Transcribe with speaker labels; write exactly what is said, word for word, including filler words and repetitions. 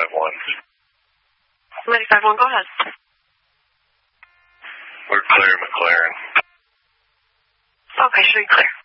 Speaker 1: one.
Speaker 2: ninety-five one, go ahead.
Speaker 1: We're clear, McLaren.
Speaker 2: Okay, sure, you're clear.